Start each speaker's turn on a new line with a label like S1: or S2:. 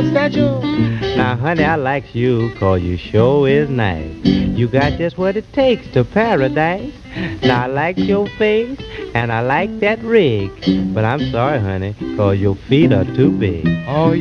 S1: Statue.
S2: Now, honey, I likes you 'cause you sure is nice. You got just what it takes to paradise. Now, I like your face and I like that rig. But I'm sorry, honey, 'cause your feet are too big.
S1: Oh,